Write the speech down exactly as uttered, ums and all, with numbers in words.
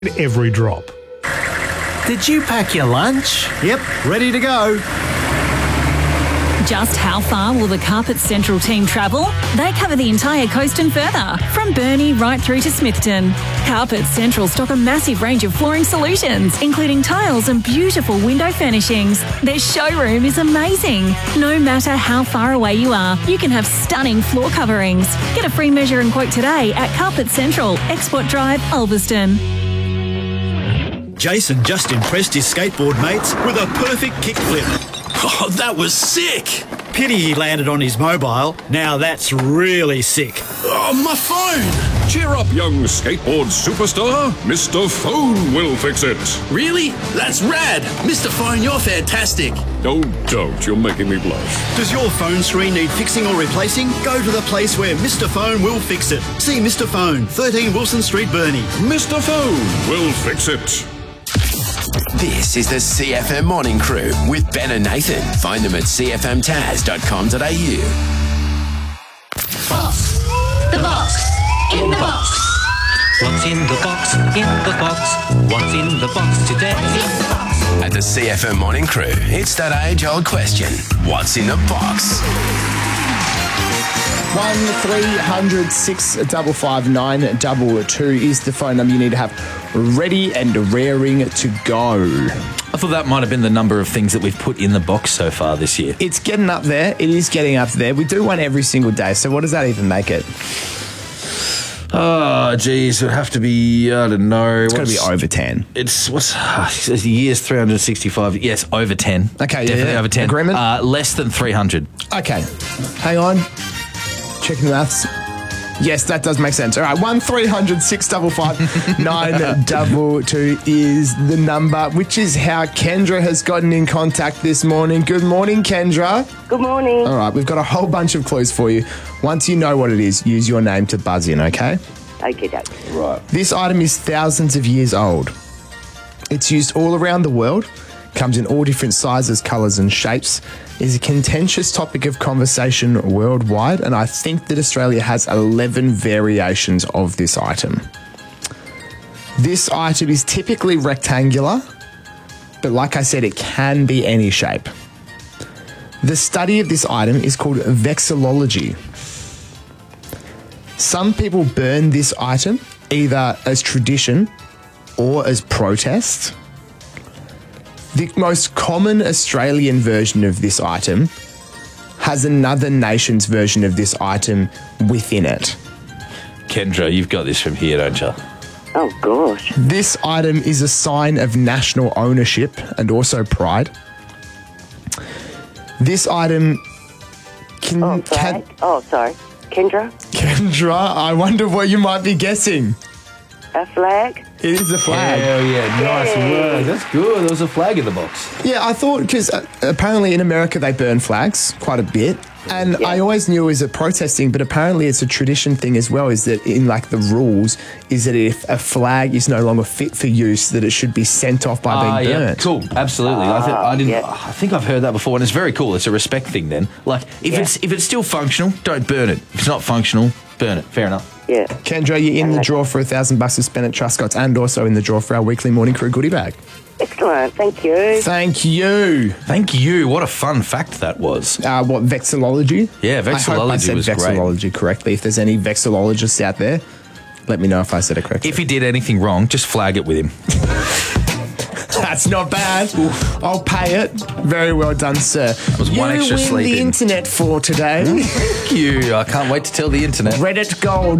every drop. Did you pack your lunch? Yep, ready to go. Just how far will the Carpet Central team travel? They cover the entire coast and further, from Burnie right through to Smithton. Carpet Central stock a massive range of flooring solutions, including tiles and beautiful window furnishings. Their showroom is amazing. No matter how far away you are, you can have stunning floor coverings. Get a free measure and quote today at Carpet Central, Export Drive, Ulverston. Jason just impressed his skateboard mates with a perfect kickflip. Oh, that was sick. Pity he landed on his mobile. Now that's really sick. Oh, my phone. Cheer up, young skateboard superstar. Mister Phone will fix it. Really? That's rad. Mister Phone, you're fantastic. Oh, don't. You're making me blush. Does your phone screen need fixing or replacing? Go to the place where Mister Phone will fix it. See Mister Phone, thirteen Wilson Street, Burnie. Mister Phone will fix it. This is the C F M Morning Crew with Ben and Nathan. Find them at c f m taz dot com dot a u. Box. The box. In the box. What's in the box? In the box. What's in the box today? At the C F M Morning Crew, it's that age-old question. What's in the box? One three hundred six double five nine double two is the phone number you need to have ready and raring to go. I thought that might have been the number of things that we've put in the box so far this year. It's getting up there. It is getting up there. We do one every single day. So what does that even make it? Oh, geez, it would have to be, I don't know. It's got to be over ten. It's, what's, uh, years three hundred sixty-five. Yes, over ten. Okay, Definitely yeah, yeah. over ten. Agreement? Uh, less than three hundred. Okay. Hang on. Checking the maths. Yes, that does make sense. All right, one three hundred six five five nine double two is the number, which is how Kendra has gotten in contact this morning. Good morning, Kendra. Good morning. All right, we've got a whole bunch of clues for you. Once you know what it is, use your name to buzz in, okay? Okay, okay. Right. This item is thousands of years old. It's used all around the world, comes in all different sizes, colours and shapes, is a contentious topic of conversation worldwide, and I think that Australia has eleven variations of this item. This item is typically rectangular, but like I said, it can be any shape. The study of this item is called vexillology. Some people burn this item either as tradition or as protest. The most common Australian version of this item has another nation's version of this item within it. Kendra, you've got this from here, don't you? Oh, gosh. This item is a sign of national ownership and also pride. This item can... Oh, flag? can oh, sorry. Kendra? Kendra, I wonder what you might be guessing. A flag? It is a flag. Hell yeah, nice Yay. work. That's good. There was a flag in the box. Yeah, I thought, because uh, apparently in America they burn flags quite a bit. And Yeah. I always knew it was a protesting, but apparently it's a tradition thing as well, is that in like the rules, is that if a flag is no longer fit for use, that it should be sent off by Ah, being yeah, burnt. cool, absolutely. I, th- I didn't. yeah. I think I've heard that before, and it's very cool. It's a respect thing. Then, like, if Yeah. it's if it's still functional, don't burn it. If it's not functional, burn it. Fair enough. Yeah. Kendra, you're in the draw for a thousand bucks to spend at Truscott's, and also in the draw for our weekly Morning Crew goodie bag. Excellent. Thank you. Thank you. Thank you. What a fun fact that was. Uh, what, vexillology? Yeah, I hope I vexillology said was great. vexillology correctly. If there's any vexillologists out there, let me know if I said it correctly. If he did anything wrong, just flag it with him. That's not bad. I'll pay it. Very well done, sir. That was one you extra win sleep the in. internet for today. Thank you. I can't wait to tell the internet. Reddit Gold.